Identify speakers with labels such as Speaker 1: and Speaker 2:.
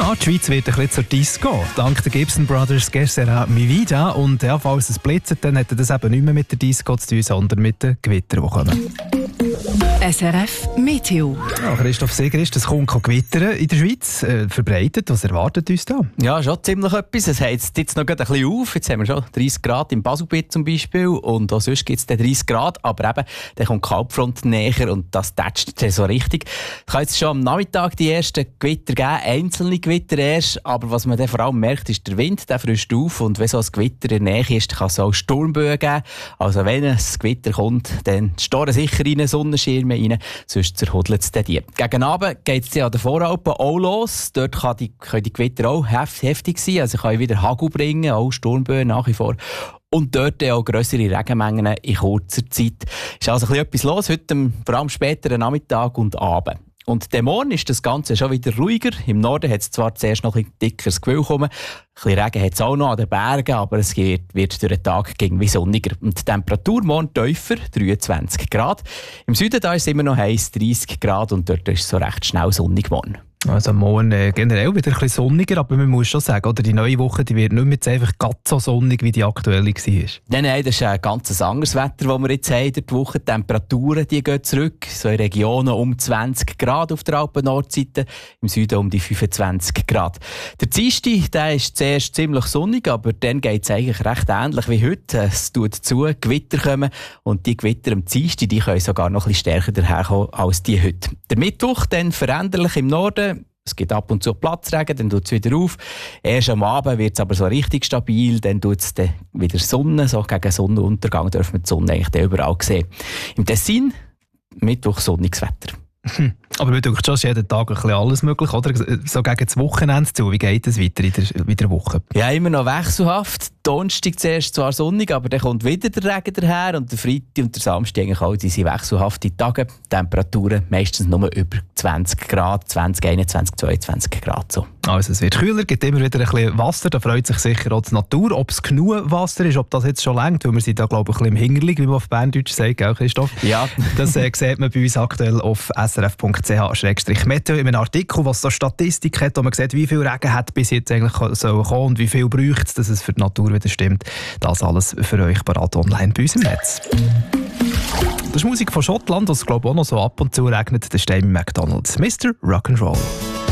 Speaker 1: Ja, die Schweiz wird ein bisschen zur Disco. Dank der Gibson Brothers «Que sera mi vida». Und ja, falls es blitzert, dann hat das eben nicht mehr mit der Disco zu tun, sondern mit den Gewittern, die kommen.
Speaker 2: SRF Meteo.
Speaker 1: Ja, Christoph Sigrist, es kommt Gewitter in der Schweiz verbreitet. Was erwartet uns da?
Speaker 3: Ja, schon ziemlich etwas. Es heizt jetzt noch ein bisschen auf. Jetzt haben wir schon 30 Grad im Baselbiet zum Beispiel. Und auch sonst gibt es 30 Grad. Aber eben, dann kommt die Kalbfront näher und das tätscht so richtig. Es kann jetzt schon am Nachmittag die ersten Gewitter geben, einzelne Gewitter erst. Aber was man dann vor allem merkt, ist der Wind, der frischt auf. Und wenn so ein Gewitter in der Nähe ist, dann kann es auch Sturmböen geben. Also wenn ein Gewitter kommt, dann storen sicher rein, Sonnenschirme rein, sonst zerhudelt es dann die. Gegen Abend geht es ja an den Voralpen auch los. Dort können die Gewitter auch heftig sein. Also kann wieder Hagel bringen, auch Sturmböen nach wie vor. Und dort auch grössere Regenmengen in kurzer Zeit. Ist also ein bisschen etwas los, heute vor allem später Nachmittag und Abend. Und dem Morgen ist das Ganze schon wieder ruhiger. Im Norden hat es zwar zuerst noch ein bisschen dickeres Gewühl kommen. Ein bisschen Regen hat es auch noch an den Bergen, aber es wird durch den Tag irgendwie sonniger. Und die Temperatur morgen tiefer, 23 Grad. Im Süden da ist es immer noch heiß, 30 Grad und dort ist es so recht schnell sonnig morgen.
Speaker 1: Also morgen generell wieder ein bisschen sonniger, aber man muss schon sagen, oder, die neue Woche die wird nicht mehr jetzt einfach ganz so sonnig, wie die aktuelle war.
Speaker 3: Nein, das ist ein ganz anderes Wetter, das wir jetzt haben. Die Woche. Die Temperaturen die gehen zurück. So in Regionen um 20 Grad auf der Alpen-Nordseite, im Süden um die 25 Grad. Der Dienstag, der ist zuerst ziemlich sonnig, aber dann geht es eigentlich recht ähnlich wie heute. Es tut zu, Gewitter kommen und die Gewitter am Dienstag, die können sogar noch ein bisschen stärker daherkommen als die heute. Der Mittwoch dann veränderlich im Norden. Es gibt ab und zu Platzregen, dann tut es wieder auf. Erst am Abend wird es aber so richtig stabil, dann tut es wieder Sonne. So gegen Sonnenuntergang dürfen wir die Sonne eigentlich überall sehen. Im Tessin, Mittwoch sonniges Wetter.
Speaker 1: Aber man denkt schon, ist jeden Tag ein bisschen alles möglich, oder? So gegen das Wochenende zu. Wie geht es weiter in der Woche?
Speaker 3: Ja, immer noch wechselhaft. Donnerstag zuerst zwar sonnig, aber dann kommt wieder der Regen daher. Und der Freitag und der Samstag eigentlich auch, die sind wechselhafte Tage. Temperaturen meistens nur über 20 Grad, 20, 21, 22 Grad. So.
Speaker 1: Also es wird kühler, gibt immer wieder ein bisschen Wasser. Da freut sich sicher auch die Natur. Ob es genug Wasser ist, ob das jetzt schon reicht, weil wir sind da, glaube ich, ein bisschen im Hinterli, wie man auf Berndeutsch sagt, gell, Christoph?
Speaker 3: Ja.
Speaker 1: Das sieht man bei uns aktuell auf srf.ch/meteo in einem Artikel, was so Statistik hat, wo man sieht, wie viel Regen hat bis jetzt eigentlich kommen und wie viel braucht es, dass es für die Natur wieder stimmt. Das alles für euch parat online bei uns im Netz. Das ist Musik von Schottland, das glaube ich auch noch so ab und zu regnet. Das ist Amy McDonald, Mr. Rock'n'Roll.